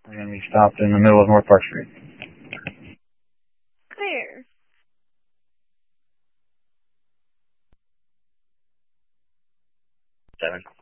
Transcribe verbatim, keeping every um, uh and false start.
We're going to be stopped in the middle of North Park Street. Where? Seven.